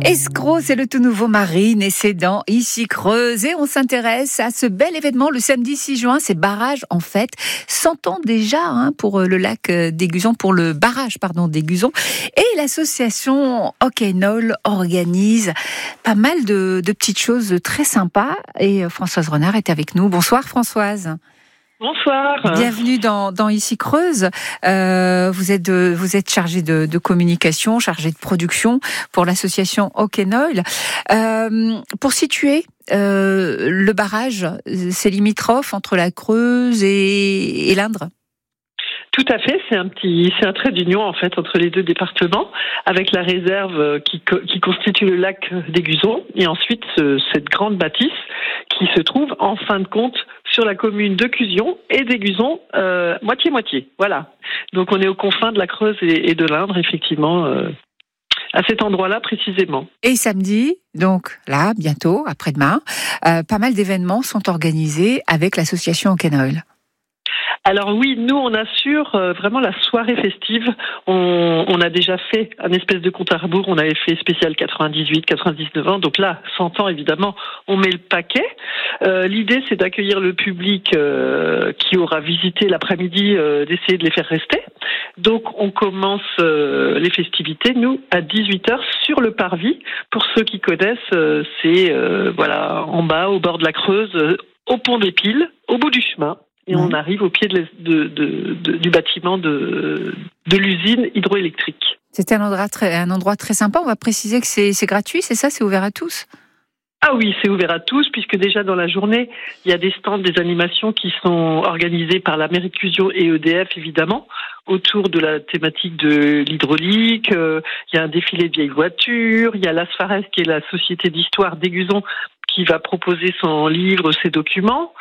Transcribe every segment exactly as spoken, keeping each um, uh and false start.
Escroc, c'est le tout nouveau Marine et c'est dans Ici Creuse. Et on s'intéresse à ce bel événement le samedi six juin. C'est barrage en fait. cent ans déjà hein, pour le lac d'Aiguzon, pour le barrage pardon d'Aiguzon. Et l'association Hockey-Noll organise pas mal de, de petites choses très sympas. Et Françoise Renard est avec nous. Bonsoir Françoise. Bonsoir. Bienvenue dans, dans Ici Creuse. Euh, vous êtes de, vous êtes chargée de, de communication, chargée de production pour l'association Hockey-Noll. Euh, pour situer euh, le barrage, c'est limitrophe entre la Creuse et, et l'Indre. Tout à fait, c'est un petit, c'est un trait d'union en fait entre les deux départements, avec la réserve qui, qui constitue le lac d'Aiguzon et ensuite ce, cette grande bâtisse qui se trouve en fin de compte sur la commune de Cuzion et d'Aiguzon, euh, moitié-moitié. Voilà. Donc on est aux confins de la Creuse et, et de l'Indre, effectivement, euh, à cet endroit-là précisément. Et samedi, donc là, bientôt, après-demain, euh, pas mal d'événements sont organisés avec l'association Hockey-Noll. Alors oui, nous on assure euh, vraiment la soirée festive. On, on a déjà fait un espèce de compte à rebours. On avait fait spécial quatre-vingt-dix-huit, quatre-vingt-dix-neuf ans. Donc là, cent ans évidemment, on met le paquet. Euh, l'idée c'est d'accueillir le public euh, qui aura visité l'après-midi, euh, d'essayer de les faire rester. Donc on commence euh, les festivités, nous, à dix-huit heures sur le parvis. Pour ceux qui connaissent, euh, c'est euh, voilà en bas, au bord de la Creuse, euh, au pont des Piles, au bout du chemin. Et on arrive au pied de, de, de, de, du bâtiment de, de l'usine hydroélectrique. C'est un endroit, très, un endroit très sympa. On va préciser que c'est, c'est gratuit, c'est ça? C'est ouvert à tous? Ah oui, c'est ouvert à tous, puisque déjà dans la journée, il y a des stands, des animations qui sont organisées par la mairie de Cuzion et E D F, évidemment, autour de la thématique de l'hydraulique. Euh, il y a un défilé de vieilles voitures. Il y a l'Asfares, qui est la société d'histoire d'Aiguzon, qui va proposer son livre, ses documents.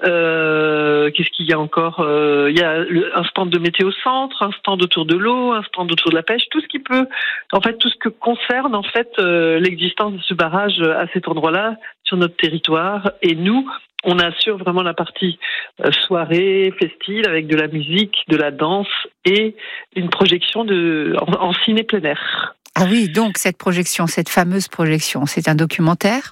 Euh, qu'est-ce qu'il y a encore? euh, Il y a le, un stand de météo centre, un stand autour de l'eau, un stand autour de la pêche, tout ce qui peut, en fait, tout ce que concerne en fait euh, l'existence de ce barrage à cet endroit-là sur notre territoire. Et nous, on assure vraiment la partie euh, soirée festive avec de la musique, de la danse et une projection de en, en ciné plein air. Ah oui, donc cette projection, cette fameuse projection, c'est un documentaire?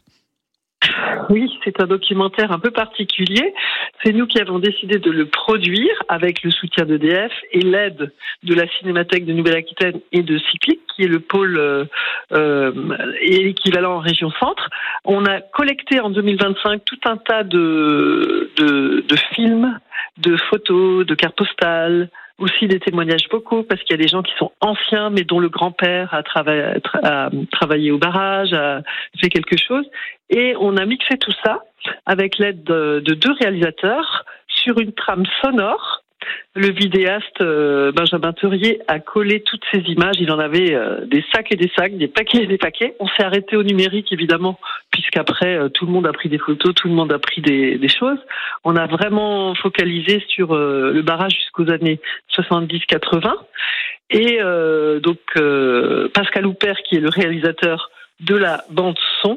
Oui, c'est un documentaire un peu particulier. C'est nous qui avons décidé de le produire avec le soutien d'E D F et l'aide de la Cinémathèque de Nouvelle-Aquitaine et de Cyclic, qui est le pôle euh, euh, équivalent en région centre. On a collecté en deux mille vingt-cinq tout un tas de, de, de films, de photos, de cartes postales, aussi des témoignages vocaux, parce qu'il y a des gens qui sont anciens, mais dont le grand-père a, trava- a travaillé au barrage, a fait quelque chose. Et on a mixé tout ça avec l'aide de, de deux réalisateurs sur une trame sonore. Le vidéaste euh, Benjamin Teurier a collé toutes ces images. Il en avait euh, des sacs et des sacs, des paquets et des paquets. On s'est arrêté au numérique, évidemment, puisqu'après, euh, tout le monde a pris des photos, tout le monde a pris des, des choses. On a vraiment focalisé sur euh, le barrage jusqu'aux années soixante-dix quatre-vingts. Et euh, donc, euh, Pascal Houpert, qui est le réalisateur de la bande-son,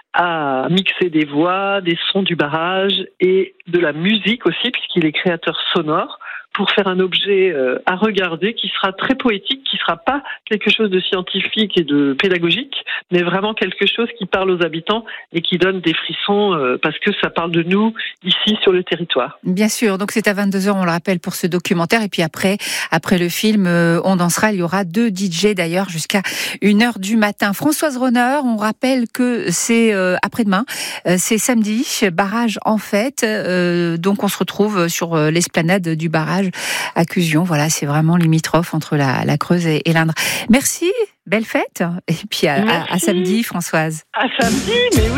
a mixé des voix, des sons du barrage et de la musique aussi, puisqu'il est créateur sonore, pour faire un objet euh, à regarder qui sera très poétique, qui sera pas quelque chose de scientifique et de pédagogique, mais vraiment quelque chose qui parle aux habitants et qui donne des frissons euh, parce que ça parle de nous ici sur le territoire. Bien sûr, donc c'est à vingt-deux heures, on le rappelle, pour ce documentaire. Et puis après, après le film euh, On dansera, il y aura deux D J d'ailleurs jusqu'à une heure du matin. Françoise Renard, on rappelle que c'est euh, après-demain, euh, c'est samedi, barrage en fête. Euh, donc on se retrouve sur euh, l'esplanade du barrage à Cuzion. Voilà, c'est vraiment limitrophe entre la, la Creuse et, et l'Indre. Merci, belle fête. Et puis à, à, à samedi, Françoise. À samedi, mais oui.